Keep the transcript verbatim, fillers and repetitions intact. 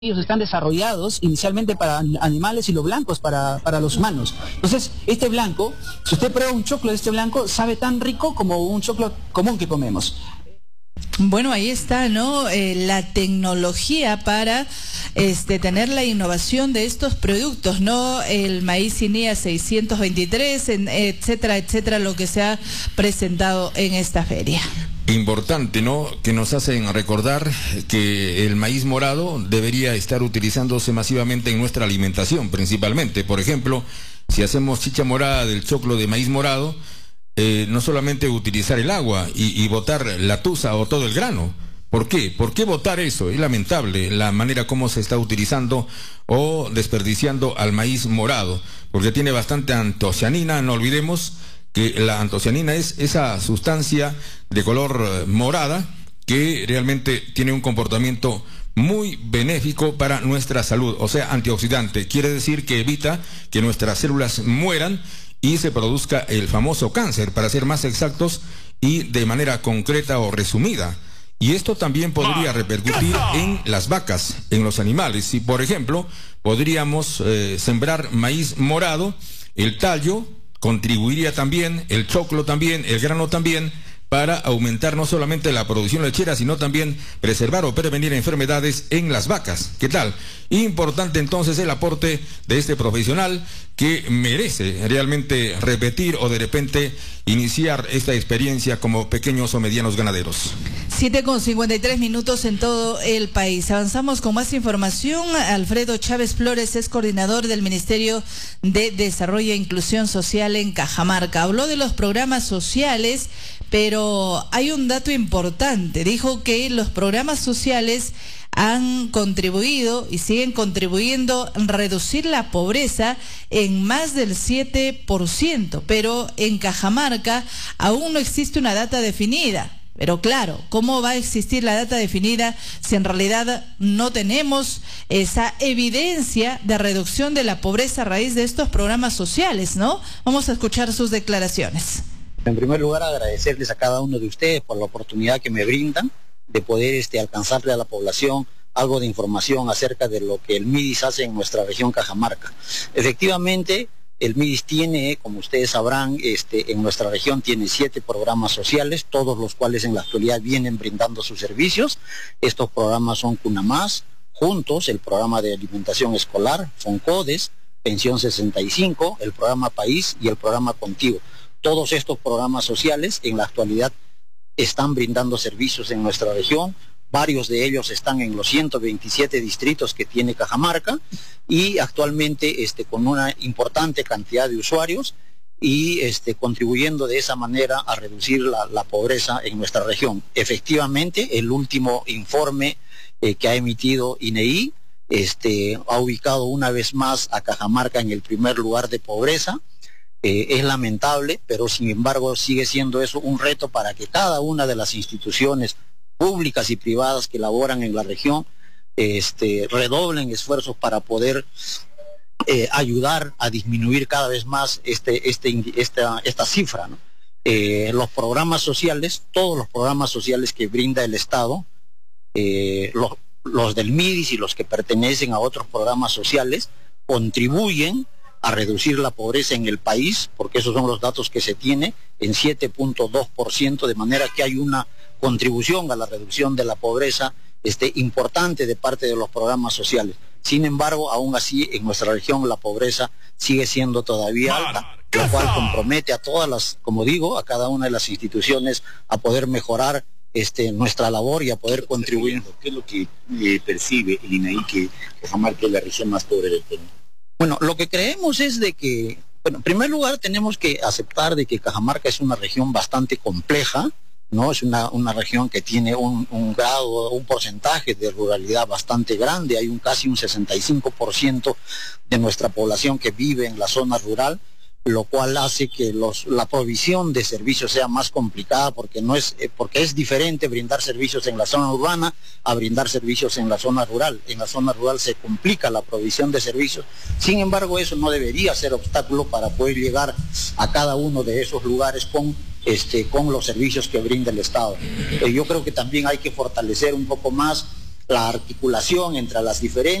ellos están desarrollados inicialmente para animales y los blancos para, para los humanos. Entonces, este blanco, si usted prueba un choclo de este blanco, sabe tan rico como un choclo común que comemos. Bueno, ahí está, ¿no? Eh, la tecnología para este, tener la innovación de estos productos, ¿no? El maíz INEA seiscientos veintitrés, en, etcétera, etcétera, lo que se ha presentado en esta feria. Importante, ¿no? Que nos hacen recordar que el maíz morado debería estar utilizándose masivamente en nuestra alimentación, principalmente. Por ejemplo, si hacemos chicha morada del choclo de maíz morado, eh, no solamente utilizar el agua y, y botar la tusa o todo el grano. ¿Por qué? ¿Por qué botar eso? Es lamentable la manera como se está utilizando o desperdiciando al maíz morado, porque tiene bastante antocianina, no olvidemos que la antocianina es esa sustancia de color morada que realmente tiene un comportamiento muy benéfico para nuestra salud, o sea, antioxidante. Quiere decir que evita que nuestras células mueran y se produzca el famoso cáncer, para ser más exactos y de manera concreta o resumida. Y esto también podría repercutir en las vacas, en los animales. Si, por ejemplo, podríamos eh, sembrar maíz morado, el tallo contribuiría también, el choclo también, el grano también, para aumentar no solamente la producción lechera, sino también preservar o prevenir enfermedades en las vacas. ¿Qué tal? Importante entonces el aporte de este profesional que merece realmente repetir o de repente iniciar esta experiencia como pequeños o medianos ganaderos. siete con cincuenta y tres minutos en todo el país. Avanzamos con más información. Alfredo Chávez Flores es coordinador del Ministerio de Desarrollo e Inclusión Social en Cajamarca. Habló de los programas sociales, pero hay un dato importante. Dijo que los programas sociales han contribuido y siguen contribuyendo a reducir la pobreza en más del siete por ciento, pero en Cajamarca aún no existe una data definida. Pero claro, ¿cómo va a existir la data definida si en realidad no tenemos esa evidencia de reducción de la pobreza a raíz de estos programas sociales, ¿no? Vamos a escuchar sus declaraciones. En primer lugar, agradecerles a cada uno de ustedes por la oportunidad que me brindan de poder este, alcanzarle a la población algo de información acerca de lo que el MIDIS hace en nuestra región Cajamarca. Efectivamente, el MIDIS tiene, como ustedes sabrán, este, en nuestra región tiene siete programas sociales, todos los cuales en la actualidad vienen brindando sus servicios. Estos programas son CUNAMás, Juntos, el programa de alimentación escolar, FONCODES, Pensión sesenta y cinco, el programa País y el programa Contigo. Todos estos programas sociales en la actualidad están brindando servicios en nuestra región. Varios de ellos están en los ciento veintisiete distritos que tiene Cajamarca y actualmente este, con una importante cantidad de usuarios y este, contribuyendo de esa manera a reducir la, la pobreza en nuestra región. Efectivamente, el último informe eh, que ha emitido INEI este, ha ubicado una vez más a Cajamarca en el primer lugar de pobreza. Eh, es lamentable, pero sin embargo sigue siendo eso un reto para que cada una de las instituciones públicas y privadas que laboran en la región este, redoblen esfuerzos para poder eh, ayudar a disminuir cada vez más este, este, esta, esta cifra, ¿no? Eh, los programas sociales, todos los programas sociales que brinda el Estado, eh, los, los del MIDIS y los que pertenecen a otros programas sociales, contribuyen a reducir la pobreza en el país, porque esos son los datos que se tiene, en siete punto dos por ciento, de manera que hay una contribución a la reducción de la pobreza este, importante de parte de los programas sociales. Sin embargo, aún así, en nuestra región la pobreza sigue siendo todavía alta, lo cual compromete a todas las, como digo, a cada una de las instituciones a poder mejorar este, nuestra labor y a poder contribuir. ¿Qué es lo que eh, percibe el INEI que Cajamarca es la región más pobre del Perú? Bueno, lo que creemos es de que, bueno, en primer lugar tenemos que aceptar de que Cajamarca es una región bastante compleja, ¿no? Es una, una región que tiene un, un grado, un porcentaje de ruralidad bastante grande. Hay un casi un sesenta y cinco por ciento de nuestra población que vive en la zona rural, lo cual hace que los, la provisión de servicios sea más complicada, porque no es, porque es diferente brindar servicios en la zona urbana a brindar servicios en la zona rural. En la zona rural se complica la provisión de servicios. Sin embargo, eso no debería ser obstáculo para poder llegar a cada uno de esos lugares con este, con los servicios que brinda el Estado. Eh, yo creo que también hay que fortalecer un poco más la articulación entre las diferentes